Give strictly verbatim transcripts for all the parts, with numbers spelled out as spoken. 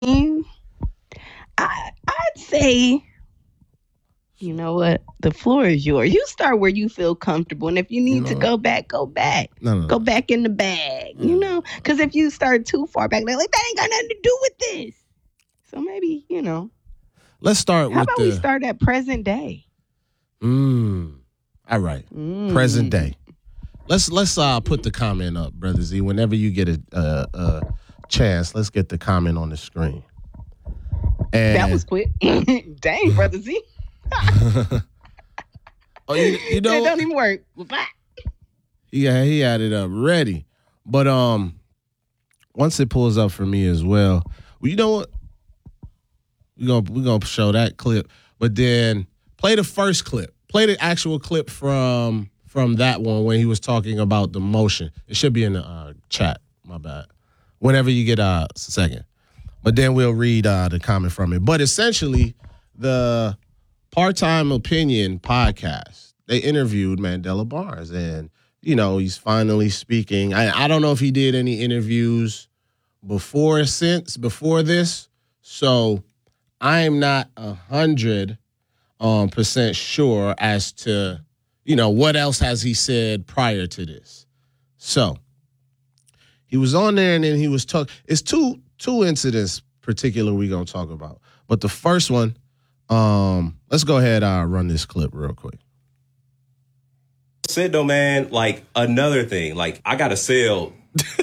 Mm, I I'd say, you know what? The floor is yours. You start where you feel comfortable, and if you You need to know, go back, go back. no, no, Go no. back in the bag. You Mm. know, because if you start too far back, they're like, that ain't got nothing to do with this. So maybe you know. Let's start How with about we the. start at present day? Mm. All right. Present Mm. day. Let's let's uh put the comment up, brother Z. Whenever you get a a, a chance, let's get the comment on the screen. That And was quick. Dang, brother Z. oh, you you That know, don't even work. Bye. yeah, he had it up ready. But um, once it pulls up for me as well, well you know what? We gonna we gonna show that clip, but then play the first clip. Play the actual clip from from that one when he was talking about the motion. It should be in the uh, chat. My bad. Whenever you get uh, a second, but then we'll read uh, the comment from it. But essentially, the Part-Time Opinion podcast, they interviewed Mandela Barnes, and you know he's finally speaking. I, I don't know if he did any interviews before since before this, so I'm not a hundred um percent sure as to you know what else has he said prior to this. So he was on there and then he was talking. It's two two incidents particular we gonna talk about, but the first one, um, let's go ahead and uh, run this clip real quick. Said though, man, like another thing, like I got a sale.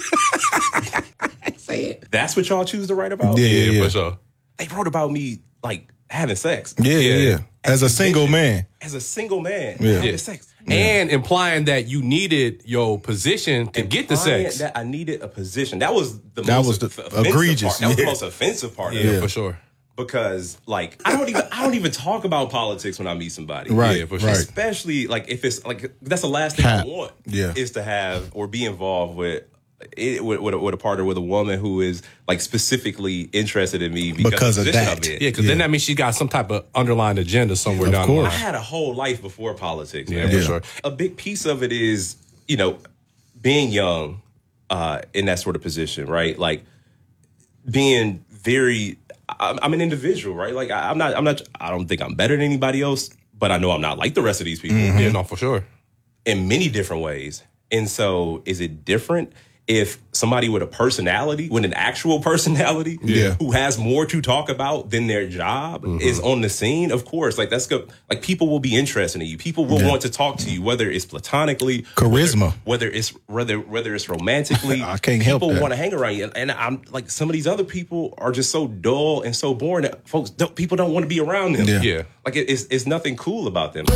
Say it. That's what y'all choose to write about? Yeah, yeah, yeah. for sure. They wrote about me like having sex. Yeah, yeah, yeah. As a single man. As a single man, Yeah. having Yeah. sex. And implying that you needed your position to get the Implying sex. that I needed a position. That was the That most was the offensive egregious, part. That was the yeah. most offensive part of yeah, it. for sure. Because like I don't even I don't even talk about politics when I meet somebody. Right, Yeah, for sure. right. Especially like if it's like that's the last thing Cap. I want. Yeah. Is to have or be involved with it, with, with, a, with a partner with a woman who is like specifically interested in me because, Because of of the position that. I'm in. Yeah, because then Yeah. that means she got some type of underlying agenda somewhere Of down course. the I line. had a whole life before politics, Yeah, man. for Yeah. sure. A big piece of it is, you know, being young uh, in that sort of position, right? Like being very, I'm, I'm an individual, right? Like I, I'm not, I'm not, I don't think I'm better than anybody else, but I know I'm not like the rest of these people Yeah, no, for sure. in many different ways. And so is it different if somebody with a personality, with an actual personality, Yeah. who has more to talk about than their job is on the scene? Of course, like that's good. Like people will be interested in you. People will Yeah. want to talk to you, whether it's platonically, Charisma. whether, whether it's whether whether it's romantically. I can't help People that. want to hang around you, and I'm like some of these other people are just so dull and so boring that folks don't, people don't want to be around them. Yeah. Yeah. Like it, it's it's nothing cool about them.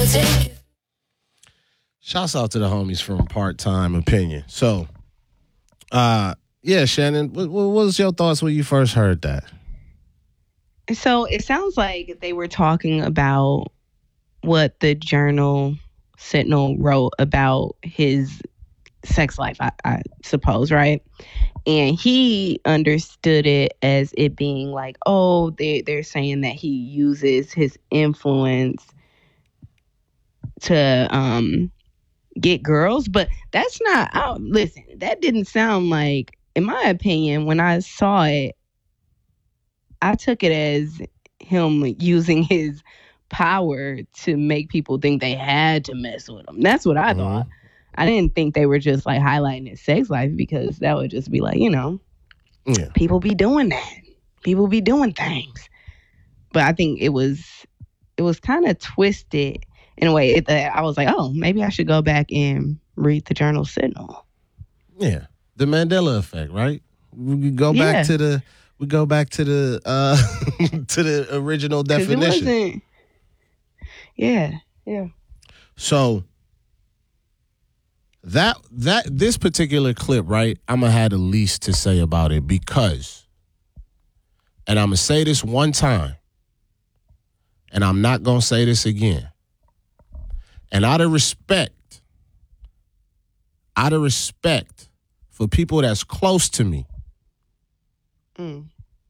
Shouts out to the homies from Part-Time Opinion. So, uh, yeah, Shannon, what, what was your thoughts when you first heard that? So it sounds like they were talking about what the journal Sentinel wrote about his sex life, I, I suppose, right? And he understood it as it being like, oh, they, they're saying that he uses his influence to um, get girls. But that's not, I, listen, that didn't sound like, in my opinion, when I saw it, I took it as him using his power to make people think they had to mess with him. That's what I Mhm. thought. I didn't think they were just like highlighting his sex life, because that would just be like, you know, Yeah. people be doing that. People be doing things. But I think it was it was kind of twisted in a way that I was like, oh, maybe I should go back and read the Journal Sentinel. Yeah. The Mandela effect, right? We go Yeah. back to the we go back to the uh to the original 'Cause it definition. wasn't. Yeah, yeah. So that that this particular clip, right? I'm gonna have the least to say about it because, and I'm gonna say this one time, and I'm not gonna say this again. And out of respect, out of respect for people that's close to me, Mm.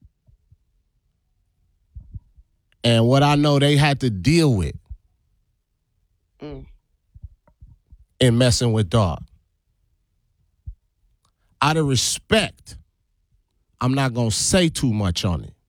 and what I know they had to deal with Mm. in messing with dog. Out of respect, I'm not gonna say too much on it.